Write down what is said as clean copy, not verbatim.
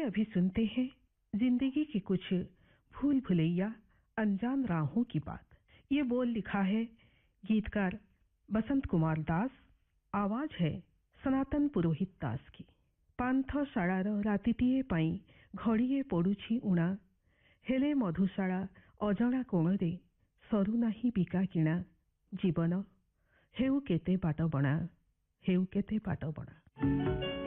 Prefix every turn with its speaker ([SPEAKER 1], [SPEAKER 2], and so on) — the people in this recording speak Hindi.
[SPEAKER 1] अभी सुनते हैं जिंदगी की कुछ भूल भुलैया अनजान राहों की बात। ये बोल लिखा है गीतकार बसंत कुमार दास, आवाज है सनातन पुरोहित दास की। पांथ शाळार रातिटीए पाई घड़ीए पड़ुछि उणा, हेले मधुशाला अजणा कोणरे सरू नाही बिका किणा। जीवन हेउ केते बाट बणा, हेउ केते बाट बणा।